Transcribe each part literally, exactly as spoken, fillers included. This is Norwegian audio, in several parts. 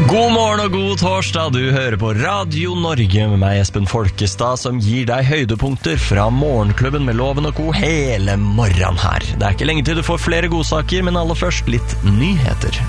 God morgen og god torsdag, du hører på Radio Norge med meg Espen Folkestad, som gir deg høydepunkter fra morgenklubben med Loven og Co hele morgenen her. Det er ikke lenge til du får flere godsaker, men aller først litt nyheter.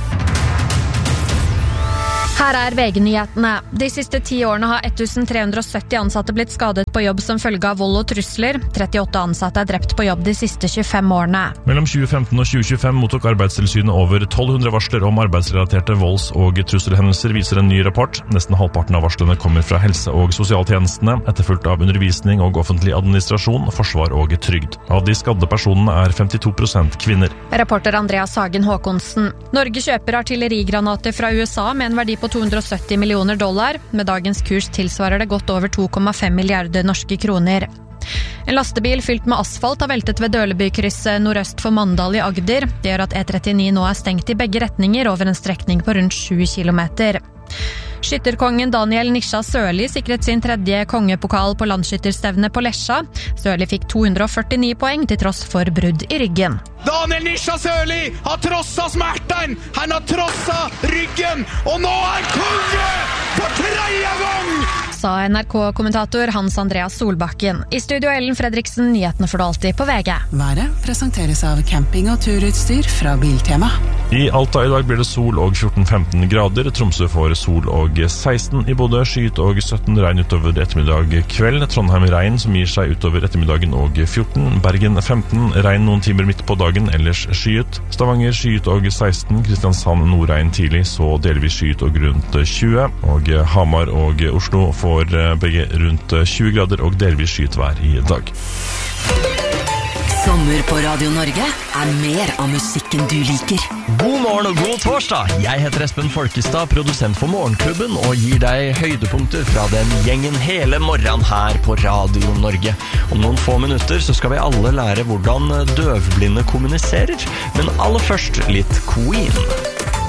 Her er V G-nyhetene. De siste ti årene har tretten hundre og sytti ansatte blitt skadet på jobb som følge av vold og trusler. trettiåtte ansatte er drept på jobb de siste tjuefem årene. Mellom tjue femten og tjue tjuefem mottok Arbeidstilsynet over tolv hundre varsler om arbeidsrelaterte volds- og trusselhendelser, viser en ny rapport. Nesten halvparten av varslene kommer fra helse- og sosialtjenestene, etterfulgt av undervisning og offentlig administrasjon, forsvar og trygd. Av de skadde personene er femtito prosent kvinner. Rapporter Andreas Hagen Håkonsen. Norge kjøper artillerigranater fra U S A med en verdi på to hundre og sytti millioner dollar. Med dagens kurs tilsvarer det godt over to komma fem milliarder norske kroner. En lastebil fylt med asfalt har veltet ved Dølebykrysset nordøst for Mandal i Agder. Det gjør at E trettini nå er stengt i begge retninger over en strekning på rundt sju kilometer. Skytterkongen Daniel Nisha Sørli sikret sin tredje kongepokal på landsskytterstevne på Lesja. Sørli fikk to hundre og førtini poeng til tross for brudd i ryggen. Daniel Nisha Sørli har trosset smerten, han har trosset ryggen, og nå er han konge for tredje gang! Sa N R K-kommentator Hans Andreas Solbakken. I studio Ellen Fredriksen, nyhetene får du alltid på V G. Været presenteres av camping- og turutstyr fra Biltema. I Alta i dag blir det sol og fjorten femten grader. Tromsø får sol og seksten. I Bodø skyet og sytten, regn utover ettermiddag kveld. Trondheim regn som gir seg utover ettermiddagen og fjorten. Bergen femten, regn noen timer midt på dagen, ellers skyet. Stavanger skyet og seksten. Kristiansand nordregn tidlig, så delvis skyet og rundt tjue. Og Hamar og Oslo får begge rundt tjue grader og delvis skyet vær i dag. Sommer på Radio Norge er mer av musikken du liker. God morgen og god torsdag. Jeg heter Espen Folkestad, produsent for Morgenklubben, og gir deg høydepunkter fra den gjengen hele morgenen her på Radio Norge. Om noen få minutter så skal vi alle lære hvordan døvblinde kommuniserer, men aller først litt Queen.